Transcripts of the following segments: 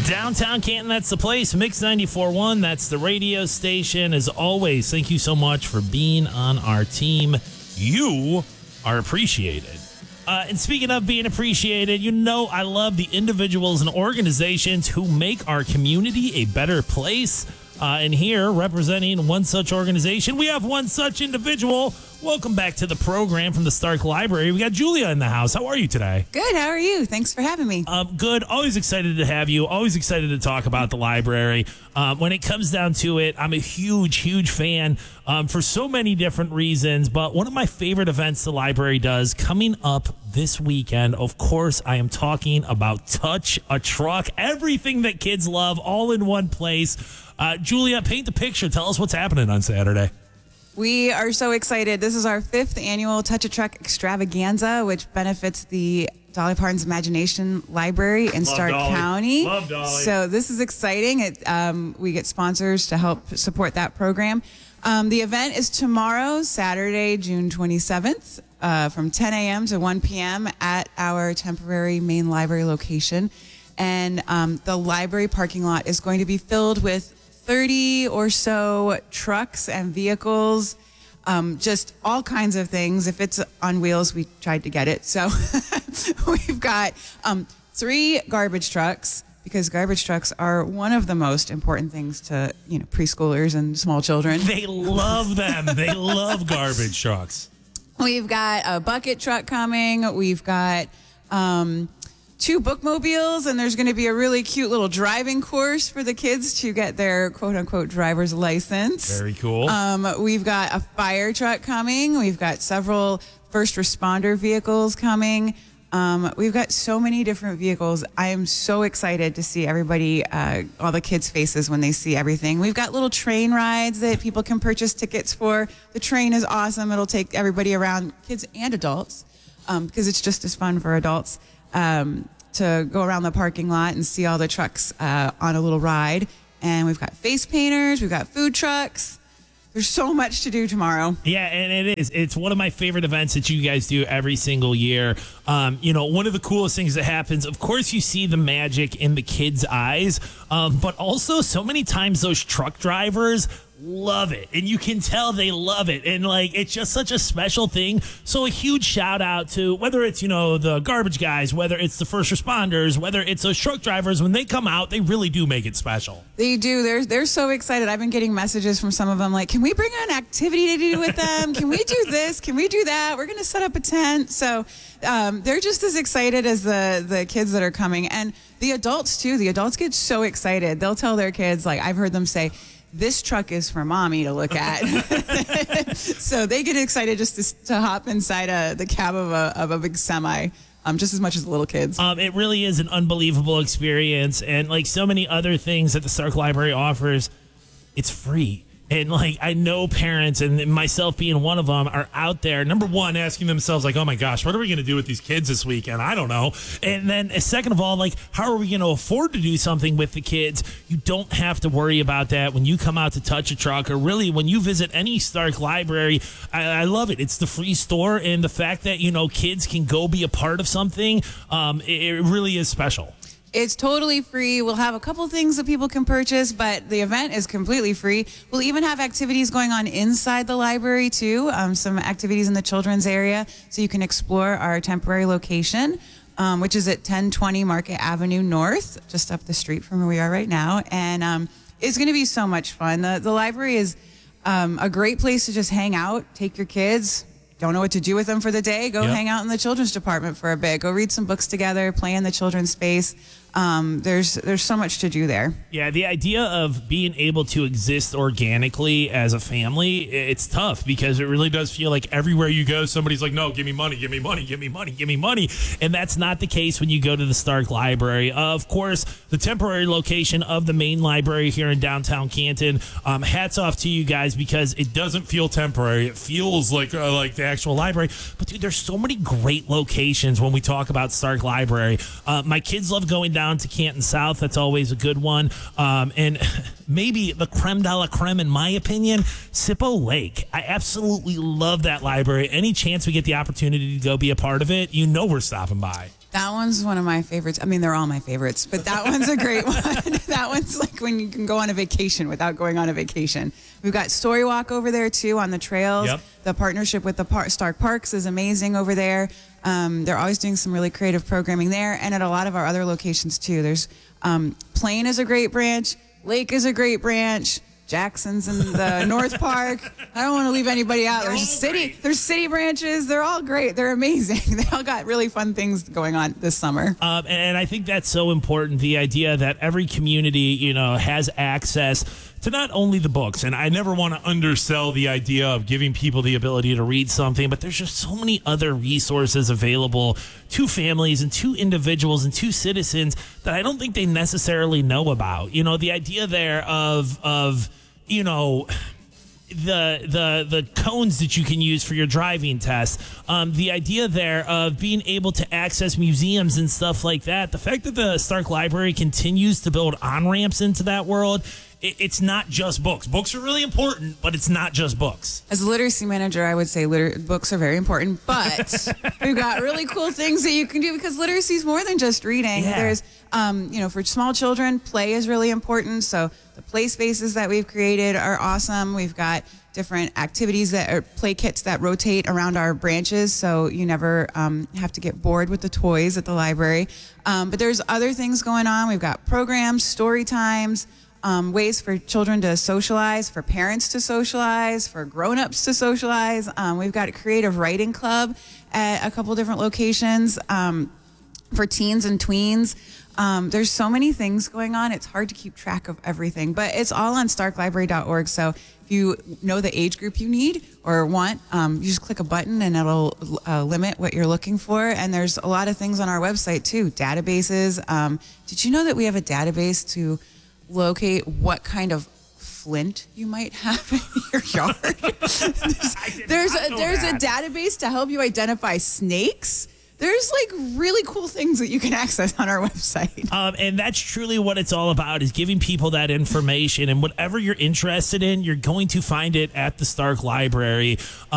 Downtown Canton, that's the place. Mix 94.1, that's the radio station. As always, thank you so much for being on our team. You are appreciated. And speaking of being appreciated, you know I love the individuals and organizations who make our community a better place. And here, representing one such organization, we have one such individual. Welcome back to the program from the Stark Library. We got Julia in the house. How are you today? Good. How are you? Thanks for having me. Good. Always excited to have you. Always excited to talk about the library. When it comes down to it, I'm a huge fan for so many different reasons. But one of my favorite events the library does coming up this weekend, of course, I am talking about Touch a Truck. Everything that kids love, all in one place. Julia, paint the picture. Tell us what's happening on Saturday. We are so excited. This is our 5th annual Touch a Truck extravaganza, which benefits the Dolly Parton's Imagination Library in Stark County. Love Dolly. So this is exciting. We get sponsors to help support that program. The event is tomorrow, Saturday, June 27th, from 10 a.m. to 1 p.m. at our temporary main library location. And the library parking lot is going to be filled with 30 or so trucks and vehicles, just all kinds of things. If it's on wheels, we tried to get it. So we've got 3 garbage trucks, because garbage trucks are one of the most important things to, preschoolers and small children. They love them. They love garbage trucks. We've got a bucket truck coming. We've got 2 bookmobiles, and there's going to be a really cute little driving course for the kids to get their quote-unquote driver's license. Very cool. We've got a fire truck coming. We've got several first responder vehicles coming. We've got so many different vehicles. I am so excited to see everybody, all the kids' faces when they see everything. We've got little train rides that people can purchase tickets for. The train is awesome. It'll take everybody around, kids and adults, because it's just as fun for adults. To go around the parking lot and see all the trucks on a little ride. And we've got face painters, we've got food trucks. There's so much to do tomorrow. Yeah, and it is. It's one of my favorite events that you guys do every single year. One of the coolest things that happens, of course, you see the magic in the kids' eyes, but also so many times those truck drivers love it, and you can tell they love it, and it's just such a special thing. So a huge shout out to whether it's the garbage guys, whether it's the first responders, whether it's those truck drivers. When they come out, they really do make it special. They do. They're so excited. I've been getting messages from some of them like, can we bring an activity to do with them? Can we do this? Can we do that? We're going to set up a tent. So they're just as excited as the kids that are coming, and the adults too. The adults get so excited. They'll tell their kids, I've heard them say, this truck is for mommy to look at. So they get excited just to hop inside the cab of a big semi, just as much as the little kids. It really is an unbelievable experience. And like so many other things that the Stark Library offers, it's free. And I know parents, and myself being one of them, are out there, number one, asking themselves, oh my gosh, what are we going to do with these kids this weekend? I don't know. And then second of all, how are we going to afford to do something with the kids? You don't have to worry about that when you come out to Touch a Truck, or really when you visit any Stark Library. I love it. It's the free store, and the fact that, kids can go be a part of something, it really is special. It's totally free. We'll have a couple things that people can purchase, but the event is completely free. We'll even have activities going on inside the library, too. Some activities in the children's area, so you can explore our temporary location, which is at 1020 Market Avenue North, just up the street from where we are right now. And it's going to be so much fun. The library is a great place to just hang out, take your kids. Don't know what to do with them for the day? Go hang out in the children's department for a bit. Go read some books together, play in the children's space. There's so much to do there. Yeah, the idea of being able to exist organically as a family, it's tough because it really does feel like everywhere you go, somebody's like, no, give me money, give me money, give me money, give me money. And that's not the case when you go to the Stark Library. Of course, the temporary location of the main library here in downtown Canton, hats off to you guys because it doesn't feel temporary. It feels like the actual library. But dude, there's so many great locations when we talk about Stark Library. My kids love going down to Canton South. That's always a good one. And maybe the creme de la creme, in my opinion, Sippo Lake. I absolutely love that library. Any chance we get the opportunity to go be a part of it, we're stopping by. That one's one of my favorites. I mean, they're all my favorites, but that one's a great one. That one's like when you can go on a vacation without going on a vacation. We've got Story Walk over there too on the trails. Yep. The partnership with the Stark Parks is amazing over there. They're always doing some really creative programming there, and at a lot of our other locations too. There's Plain is a great branch. Lake is a great branch. Jackson's in the North Park. I don't want to leave anybody out. There's city branches. They're all great. They're amazing. They all got really fun things going on this summer. And I think that's so important. The idea that every community, has access to not only the books, and I never want to undersell the idea of giving people the ability to read something, but there's just so many other resources available to families and to individuals and to citizens that I don't think they necessarily know about. The idea there of the cones that you can use for your driving test, the idea there of being able to access museums and stuff like that, the fact that the Stark Library continues to build on-ramps into that world, it's not just books. Books are really important, but it's not just books. As a literacy manager, I would say books are very important, but we've got really cool things that you can do because literacy is more than just reading. Yeah. There's, for small children, play is really important. So the play spaces that we've created are awesome. We've got different activities that are play kits that rotate around our branches, so you never have to get bored with the toys at the library. But there's other things going on. We've got programs, story times, ways for children to socialize, for parents to socialize, for grown-ups to socialize. We've got a creative writing club at a couple different locations for teens and tweens. There's so many things going on. It's hard to keep track of everything, but it's all on starklibrary.org. So if you know the age group you need or want, you just click a button and it'll limit what you're looking for. And there's a lot of things on our website too, databases. Did you know that we have a database to locate what kind of flint you might have in your yard? there's a database to help you identify snakes. There's really cool things that you can access on our website. And that's truly what it's all about, is giving people that information, and whatever you're interested in, you're going to find it at the Stark Library.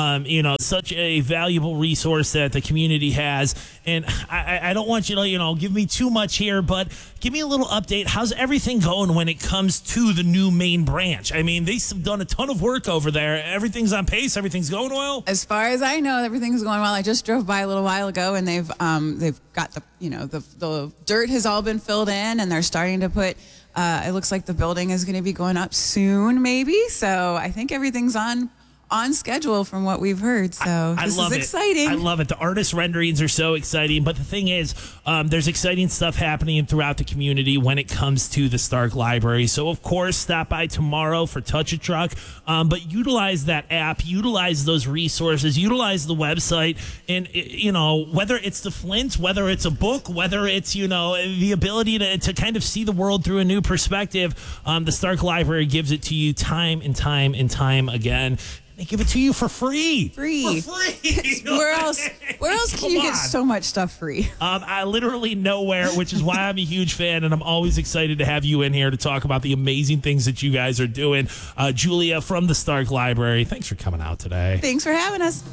Such a valuable resource that the community has. And I don't want you to, give me too much here, but give me a little update. How's everything going when it comes to the new main branch? I mean, they've done a ton of work over there. Everything's on pace. Everything's going well. As far as I know, everything's going well. I just drove by a little while ago, and they've got the dirt has all been filled in, and they're starting to put. It looks like the building is going to be going up soon, maybe. So I think everything's on schedule from what we've heard. So this is exciting. I love it. The artist renderings are so exciting. But the thing is, there's exciting stuff happening throughout the community when it comes to the Stark Library. So, of course, stop by tomorrow for Touch a Truck. But utilize that app, utilize those resources, utilize the website. And, whether it's the Flint, whether it's a book, whether it's, the ability to kind of see the world through a new perspective, the Stark Library gives it to you time and time and time again. They give it to you for free. For free. Where else can you get so much stuff free? I literally nowhere, which is why I'm a huge fan, and I'm always excited to have you in here to talk about the amazing things that you guys are doing. Julia from the Stark Library, thanks for coming out today. Thanks for having us.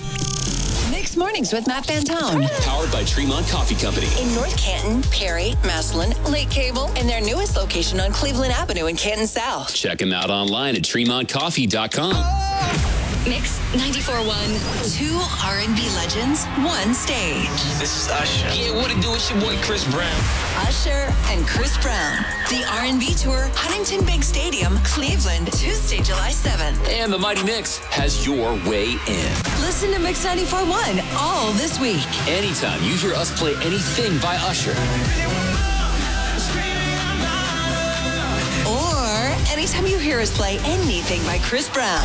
Mixed Mornings with Matt Fantone. Powered by Tremont Coffee Company. In North Canton, Perry, Massillon, Lake Cable, and their newest location on Cleveland Avenue in Canton South. Check them out online at TremontCoffee.com. Mix 94.1. Two R&B legends, one stage. This is Usher. Yeah, what it do? It's your boy Chris Brown. Usher and Chris Brown. The R&B Tour, Huntington Bank Stadium, Cleveland, Tuesday, July 7th. And the Mighty Mix has your way in. Listen to Mix 94.1 all this week. Anytime you hear us play anything by Usher. Or anytime you hear us play anything by Chris Brown.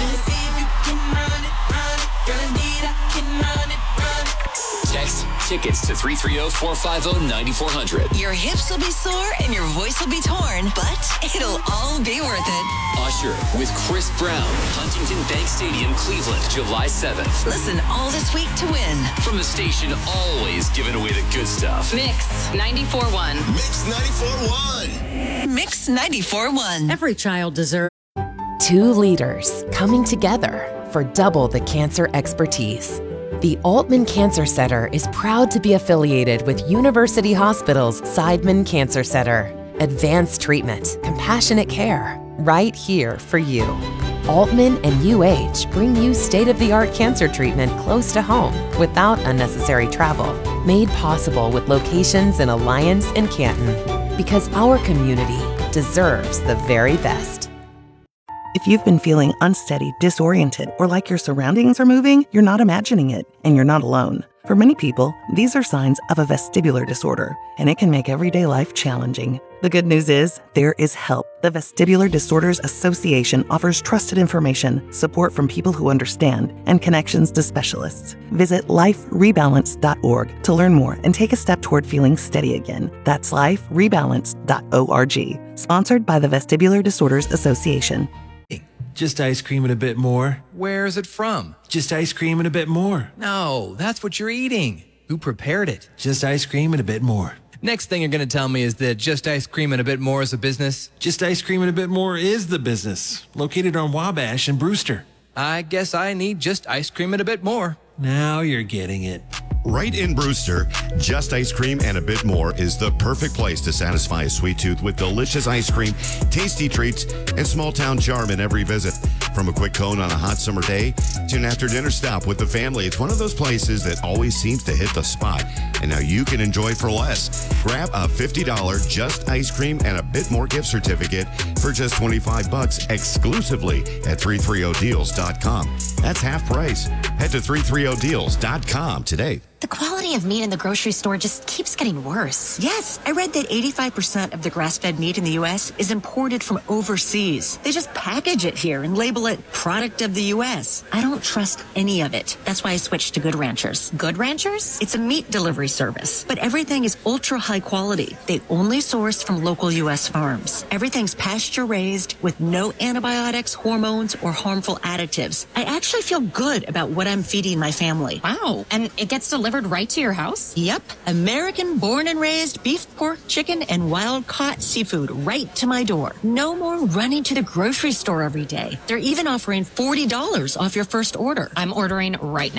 Text tickets to 330-450-9400. Your hips will be sore and your voice will be torn, but it'll all be worth it. Usher with Chris Brown, Huntington Bank Stadium, Cleveland, July 7th. Listen all this week to win. From the station always giving away the good stuff. Mix 94.1. Mix 94.1. Mix 94.1. Every child deserves. Two leaders coming together for double the cancer expertise. The Altman Cancer Center is proud to be affiliated with University Hospital's Seidman Cancer Center. Advanced treatment, compassionate care, right here for you. Altman and UH bring you state-of-the-art cancer treatment close to home without unnecessary travel. Made possible with locations in Alliance and Canton. Because our community deserves the very best. If you've been feeling unsteady, disoriented, or like your surroundings are moving, you're not imagining it, and you're not alone. For many people, these are signs of a vestibular disorder, and it can make everyday life challenging. The good news is, there is help. The Vestibular Disorders Association offers trusted information, support from people who understand, and connections to specialists. Visit liferebalance.org to learn more and take a step toward feeling steady again. That's liferebalance.org. Sponsored by the Vestibular Disorders Association. Just ice cream and a bit more. Where's it from? Just ice cream and a bit more. No, that's what you're eating. Who prepared it? Just ice cream and a bit more. Next thing you're going to tell me is that Just Ice Cream and a Bit More is a business? Just Ice Cream and a Bit More is the business. Located on Wabash and Brewster. I guess I need Just Ice Cream and a Bit More. Now you're getting it. Right in Brewster, Just Ice Cream and a Bit More is the perfect place to satisfy a sweet tooth with delicious ice cream, tasty treats, and small-town charm in every visit. From a quick cone on a hot summer day to an after-dinner stop with the family, it's one of those places that always seems to hit the spot. And now you can enjoy for less. Grab a $50 Just Ice Cream and a Bit More gift certificate for just $25 exclusively at 330deals.com. That's half price. Head to 330deals.com today. The quality of meat in the grocery store just keeps getting worse. Yes, I read that 85% of the grass-fed meat in the U.S. is imported from overseas. They just package it here and label it product of the U.S. I don't trust any of it. That's why I switched to Good Ranchers. Good Ranchers? It's a meat delivery service, but everything is ultra high quality. They only source from local U.S. farms. Everything's pasture-raised with no antibiotics, hormones, or harmful additives. I actually feel good about what I'm feeding my family. Wow, and it gets delivered right to your house? Yep. American born and raised beef, pork, chicken, and wild caught seafood right to my door. No more running to the grocery store every day. They're even offering $40 off your first order. I'm ordering right now.